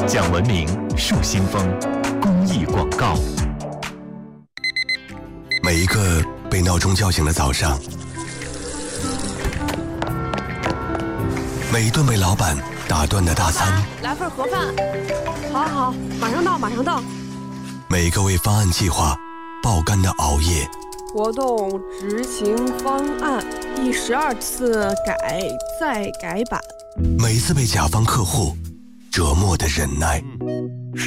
讲文明树新风公益广告。 每一个被闹钟叫醒的早上，每一顿被老板打断的大餐， 来份盒饭。好，马上到，马上到。 每一个为方案计划爆肝的熬夜， 活动执行方案第12次改再改版， 每一次被甲方客户折磨的忍耐。